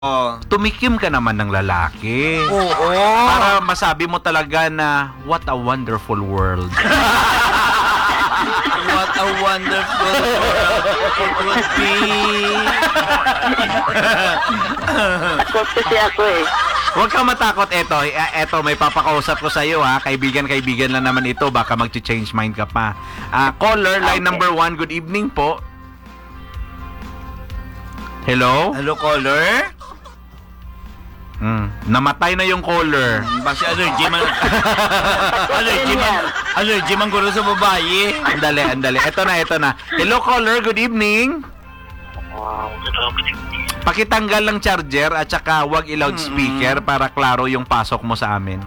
tumikim ka naman ng lalaki. Oo. Para masabi mo talaga na, what a wonderful world. What a wonderful world it would be. Takot kasi ako eh. Huwag kang matakot. Eto, may papakausap ko sa iyo ha. Kaibigan lang naman ito. Baka mag-change mind ka pa. Caller, line Okay. number 1. Good evening po. Hello? Hello, caller? Namatay na yung caller. Basi allergy man. allergy man guro sa babae. Andali. Ito na. Hello, caller. Good evening. Pakitanggal ng charger at saka wag i-loudspeaker para klaro yung pasok mo sa amin.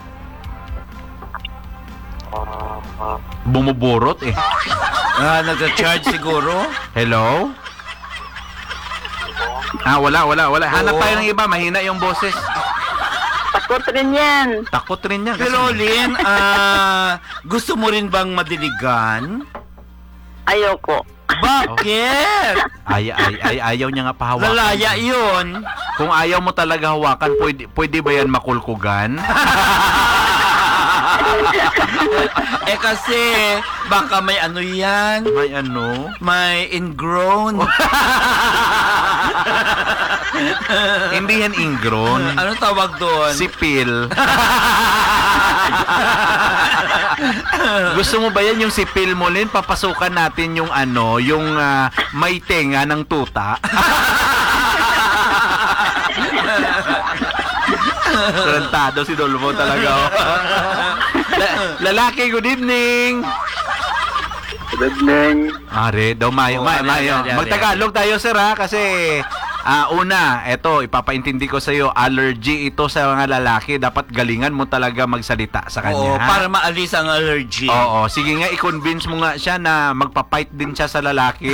Bumuburot eh. Nagka-charge siguro? Hello? Wala. Hanap Oo. tayo ng iba. Mahina yung boses. Takot rin yan. Takot rin niya. Pero Lynn, gusto mo rin bang madiligan? Ayoko. Bakit? Ayaw niya nga pahawakan. Lalaya yun. Kung ayaw mo talaga hawakan, pwede ba yan makulkugan? Kasi baka may ano yan, May ano? may ingrown. Hindi yan ingrown. Ano tawag doon? Sipil. Gusto mo ba yan yung sipil mo, Lin? Papasukan natin yung ano, yung may tenga ng tuta. Tarantado si Dolmo talaga. Oh. Lalaki, good evening. Good evening. Are, daw mayo. Magtagalog tayo, sir, ha? Kasi, una, eto, ipapaintindi ko sa iyo, allergy ito sa mga lalaki. Dapat galingan mo talaga magsalita sa kanya. Oo, ha? para maalis ang allergy. Oo, sige nga, i-convince mo nga siya na magpa-fight din siya sa lalaki.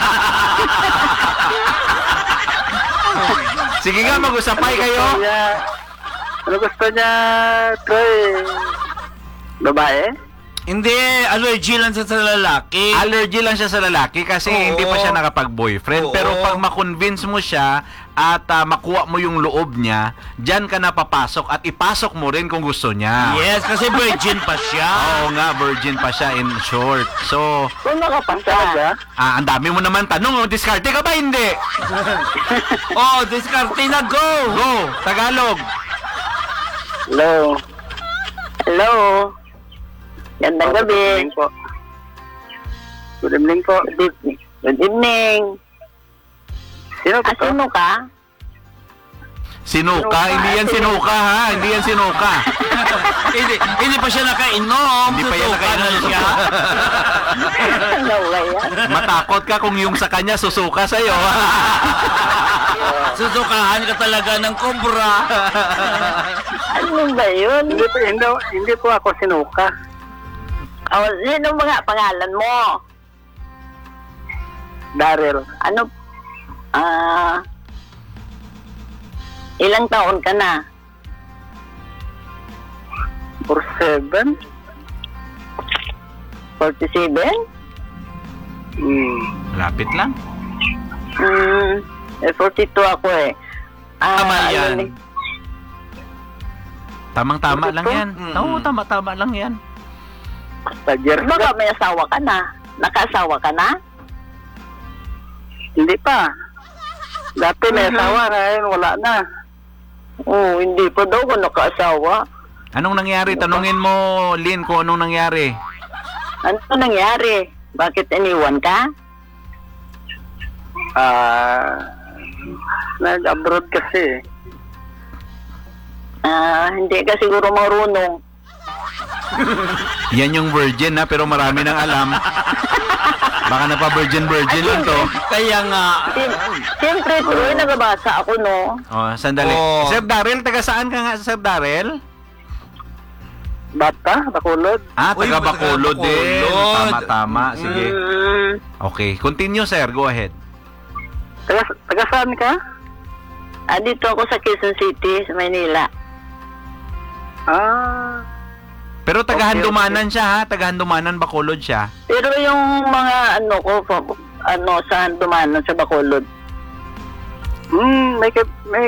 Sige nga, mag-usapay kayo. Ano gusto niya, Troy? Babae? Hindi, allergy lang sa lalaki. Allergy lang siya sa lalaki kasi Oo. hindi pa siya nakapag-boyfriend. Oo. Pero pag ma-convince mo siya at makuha mo yung loob niya, dyan ka na papasok at ipasok mo rin kung gusto niya. Yes, kasi virgin pa siya. Oo nga, virgin pa siya in short. So, Kung nakapasa. ang dami mo naman tanong, diskarte ka ba? Hindi. Oh, diskarte na, go! Go, Tagalog. Hello. Hello. Gandang gabi. Good evening po. Good evening. Sino to? Sino ka? Sinuka, hindi yan sinuka ha, hindi yan sinuka. hindi pa siya nakainom. Hindi pa yan Susuka nakainom. na siya. Ano ba yan? Matakot ka kung yung sa kanya susuka sa'yo. Susukahan ka talaga ng kobra. Ano ba yun? Hindi po ako sinuka. Oh, sino mga pangalan mo? Daryl. Ano? Ilang taon ka na? 47? 47? Lapit lang. 42 ako eh. Tama yan. Tamang-tama lang yan. Mm-mm. Oo, tama-tama lang yan. Baka may asawa ka na? Nakasawa ka na? Hindi pa. Dati may asawa, ngayon wala na. Oo, hindi pa daw ako nakaasawa. Anong nangyari? Tanungin mo, Lynn, kung anong nangyari. Ano nangyari? Bakit iniwan ka? Nag-abroad kasi. Hindi ka siguro marunong. Yan yung virgin ha, pero marami nang alam. Baka na pa virgin lang to. Kaya nga, Siyempre, tuloy nagabasa ako, no? Oh, sandali. Oh. Sir Darrell, taga saan ka nga, Sir Darrell? Bata, Bacolod. Uy, Taga Bacolod din. Bacolod. Tama. Sige. Okay, continue, sir. Go ahead. Taga saan ka? Dito ako sa Quezon City, sa Maynila. Pero Okay, taga-Handumanan siya ha. Taga-Handumanan, Bacolod siya. Pero yung mga ano ko, sa Dumanon, sa Bacolod. may